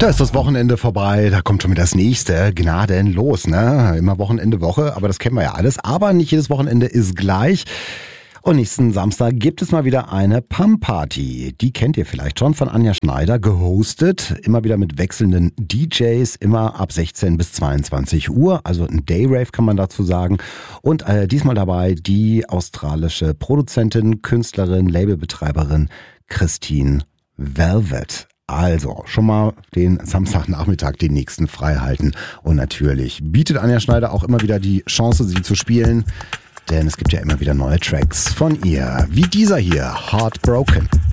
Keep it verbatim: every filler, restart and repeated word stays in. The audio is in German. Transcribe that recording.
Da ist das Wochenende vorbei, da kommt schon wieder das nächste, gnadenlos, ne? Immer Wochenende, Woche, aber das kennen wir ja alles. Aber nicht jedes Wochenende ist gleich. Und nächsten Samstag gibt es mal wieder eine Pump-Party. Die kennt ihr vielleicht schon von Anja Schneider, gehostet. Immer wieder mit wechselnden D Js, immer ab sechzehn bis zweiundzwanzig Uhr. Also ein Dayrave kann man dazu sagen. Und äh, diesmal dabei die australische Produzentin, Künstlerin, Labelbetreiberin Christine Velvet. Also schon mal den Samstagnachmittag, den nächsten frei halten. Und natürlich bietet Anja Schneider auch immer wieder die Chance, sie zu spielen. Denn es gibt ja immer wieder neue Tracks von ihr, wie dieser hier, Heartbroken.